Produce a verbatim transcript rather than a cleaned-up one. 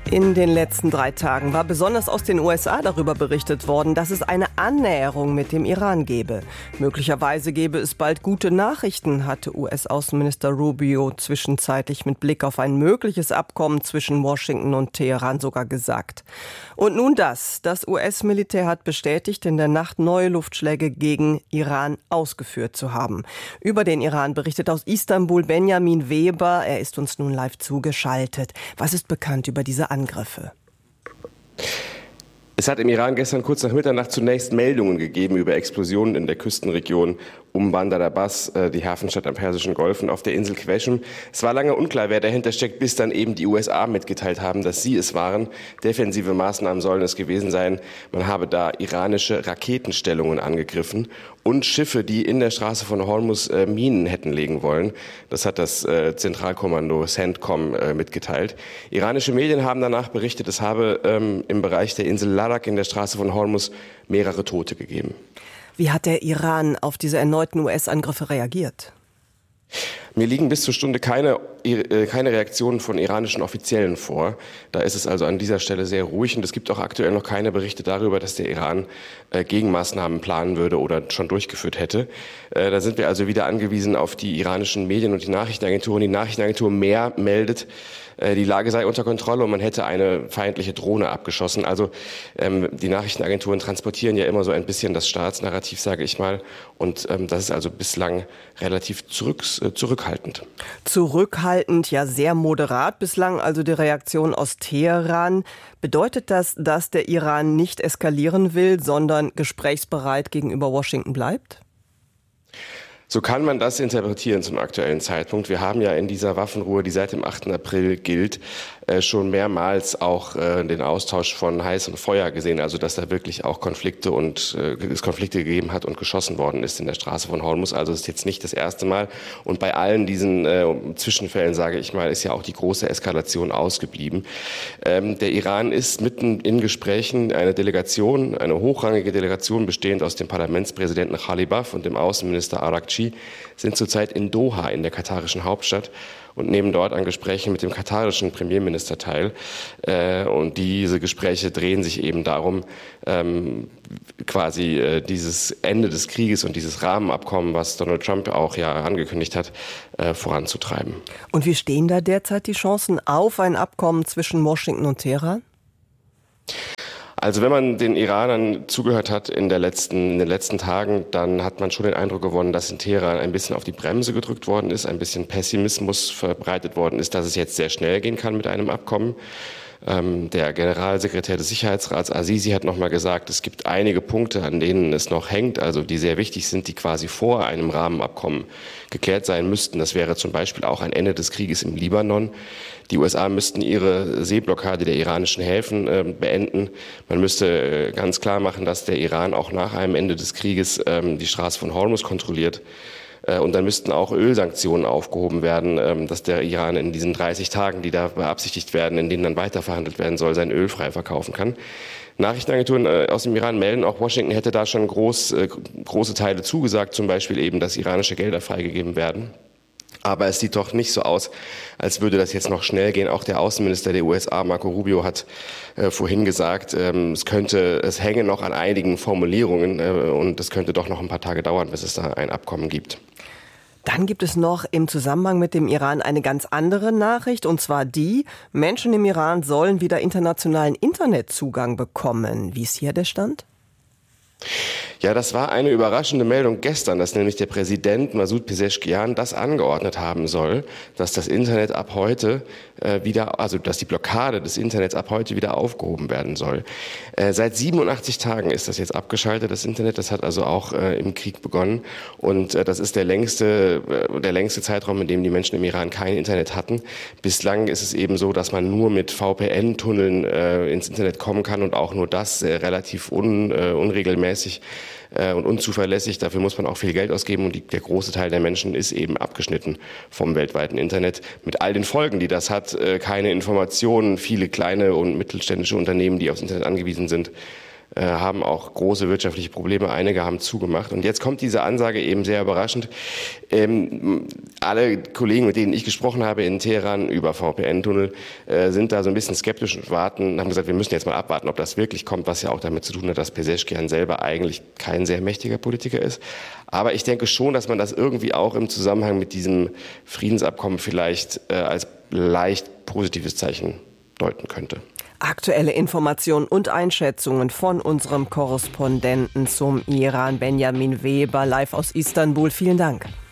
In den letzten drei Tagen war besonders aus den U S A darüber berichtet worden, dass es eine Annäherung mit dem Iran gebe. Möglicherweise gebe es bald gute Nachrichten, hatte U S-Außenminister Rubio zwischenzeitlich mit Blick auf ein mögliches Abkommen zwischen Washington und Teheran sogar gesagt. Und nun das. Das U S-Militär hat bestätigt, in der Nacht neue Luftschläge gegen Iran ausgeführt zu haben. Über den Iran berichtet aus Istanbul Benjamin Weber. Er ist uns nun live zugeschaltet. Was ist bekannt über diese Angriffe? Es hat im Iran gestern kurz nach Mitternacht zunächst Meldungen gegeben über Explosionen in der Küstenregion um Bandar Abbas, die Hafenstadt am Persischen Golf, und auf der Insel Qeshm. Es war lange unklar, wer dahinter steckt, bis dann eben die U S A mitgeteilt haben, dass sie es waren. Defensive Maßnahmen sollen es gewesen sein. Man habe da iranische Raketenstellungen angegriffen und Schiffe, die in der Straße von Hormuz äh, Minen hätten legen wollen. Das hat das äh, Zentralkommando CENTCOM äh, mitgeteilt. Iranische Medien haben danach berichtet, es habe ähm, im Bereich der Insel Larak in der Straße von Hormuz mehrere Tote gegeben. Wie hat der Iran auf diese erneuten U S-Angriffe reagiert? Mir liegen bis zur Stunde keine, keine Reaktionen von iranischen Offiziellen vor. Da ist es also an dieser Stelle sehr ruhig, und es gibt auch aktuell noch keine Berichte darüber, dass der Iran äh, Gegenmaßnahmen planen würde oder schon durchgeführt hätte. Äh, da sind wir also wieder angewiesen auf die iranischen Medien und die Nachrichtenagenturen. Die Nachrichtenagentur Mehr meldet, äh, die Lage sei unter Kontrolle und man hätte eine feindliche Drohne abgeschossen. Also ähm, die Nachrichtenagenturen transportieren ja immer so ein bisschen das Staatsnarrativ, sage ich mal. Und ähm, das ist also bislang relativ zurück, äh, zurückhaltend. Zurückhaltend, ja sehr moderat bislang, also die Reaktion aus Teheran. Bedeutet das, dass der Iran nicht eskalieren will, sondern gesprächsbereit gegenüber Washington bleibt? So kann man das interpretieren zum aktuellen Zeitpunkt. Wir haben ja in dieser Waffenruhe, die seit dem achten April gilt, schon mehrmals auch den Austausch von Heiß und Feuer gesehen. Also dass da wirklich auch Konflikte und es Konflikte gegeben hat und geschossen worden ist in der Straße von Hormuz. Also es ist jetzt nicht das erste Mal. Und bei allen diesen äh, Zwischenfällen, sage ich mal, ist ja auch die große Eskalation ausgeblieben. Ähm, der Iran ist mitten in Gesprächen. Eine Delegation, eine hochrangige Delegation bestehend aus dem Parlamentspräsidenten Ghalibaf und dem Außenminister Arakci sind zurzeit in Doha, in der katarischen Hauptstadt, und nehmen dort an Gesprächen mit dem katarischen Premierminister teil. Äh, und diese Gespräche drehen sich eben darum, ähm, quasi äh, dieses Ende des Krieges und dieses Rahmenabkommen, was Donald Trump auch ja angekündigt hat, äh, voranzutreiben. Und wie stehen da derzeit die Chancen auf ein Abkommen zwischen Washington und Teheran? Also wenn man den Iranern zugehört hat in, der letzten, in den letzten Tagen, dann hat man schon den Eindruck gewonnen, dass in Teheran ein bisschen auf die Bremse gedrückt worden ist, ein bisschen Pessimismus verbreitet worden ist, dass es jetzt sehr schnell gehen kann mit einem Abkommen. Ähm, der Generalsekretär des Sicherheitsrats Azizi hat nochmal gesagt, es gibt einige Punkte, an denen es noch hängt, also die sehr wichtig sind, die quasi vor einem Rahmenabkommen geklärt sein müssten. Das wäre zum Beispiel auch ein Ende des Krieges im Libanon. Die U S A müssten ihre Seeblockade der iranischen Häfen äh, beenden. Man müsste äh, ganz klar machen, dass der Iran auch nach einem Ende des Krieges ähm, die Straße von Hormuz kontrolliert. Äh, und dann müssten auch Ölsanktionen aufgehoben werden, ähm, dass der Iran in diesen dreißig Tagen, die da beabsichtigt werden, in denen dann weiterverhandelt werden soll, sein Öl frei verkaufen kann. Nachrichtenagenturen äh, aus dem Iran melden, auch Washington hätte da schon groß, äh, große Teile zugesagt, zum Beispiel eben, dass iranische Gelder freigegeben werden. Aber es sieht doch nicht so aus, als würde das jetzt noch schnell gehen. Auch der Außenminister der U S A, Marco Rubio, hat äh, vorhin gesagt, ähm, es könnte, es hänge noch an einigen Formulierungen äh, und es könnte doch noch ein paar Tage dauern, bis es da ein Abkommen gibt. Dann gibt es noch im Zusammenhang mit dem Iran eine ganz andere Nachricht, und zwar die: Menschen im Iran sollen wieder internationalen Internetzugang bekommen. Wie ist hier der Stand? Ja, das war eine überraschende Meldung gestern, dass nämlich der Präsident Masoud Pezeshkian das angeordnet haben soll, dass das Internet ab heute äh, wieder, also dass die Blockade des Internets ab heute wieder aufgehoben werden soll. Äh, seit siebenundachtzig Tagen ist das jetzt abgeschaltet, das Internet. Das hat also auch äh, im Krieg begonnen, und äh, das ist der längste, äh, der längste Zeitraum, in dem die Menschen im Iran kein Internet hatten. Bislang ist es eben so, dass man nur mit V P N-Tunneln äh, ins Internet kommen kann, und auch nur das äh, relativ un, äh, unregelmäßig und unzuverlässig. Dafür muss man auch viel Geld ausgeben, und die, der große Teil der Menschen ist eben abgeschnitten vom weltweiten Internet mit all den Folgen, die das hat. Keine Informationen, viele kleine und mittelständische Unternehmen, die aufs Internet angewiesen sind, äh, haben auch große wirtschaftliche Probleme. Einige haben zugemacht. Und jetzt kommt diese Ansage eben sehr überraschend. Ähm, alle Kollegen, mit denen ich gesprochen habe in Teheran über V P N-Tunnel, äh, sind da so ein bisschen skeptisch und warten, haben gesagt, wir müssen jetzt mal abwarten, ob das wirklich kommt, was ja auch damit zu tun hat, dass Pezeshkian selber eigentlich kein sehr mächtiger Politiker ist. Aber ich denke schon, dass man das irgendwie auch im Zusammenhang mit diesem Friedensabkommen vielleicht äh, als leicht positives Zeichen deuten könnte. Aktuelle Informationen und Einschätzungen von unserem Korrespondenten zum Iran, Benjamin Weber, live aus Istanbul. Vielen Dank.